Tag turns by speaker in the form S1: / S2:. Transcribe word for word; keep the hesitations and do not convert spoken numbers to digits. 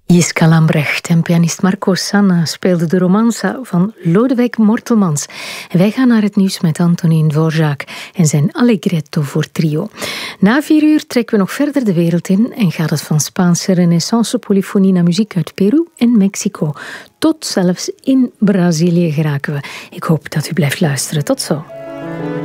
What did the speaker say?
S1: Jiska Lambrecht en pianist Marco Sanna speelden de romanza van Lodewijk Mortelmans. En wij gaan naar het nieuws met Antonin Dvorak en zijn Allegretto voor trio. Na vier uur trekken we nog verder de wereld in en gaat het van Spaanse renaissance polyfonie naar muziek uit Peru en Mexico. Tot zelfs in Brazilië geraken we. Ik hoop dat u blijft luisteren. Tot zo.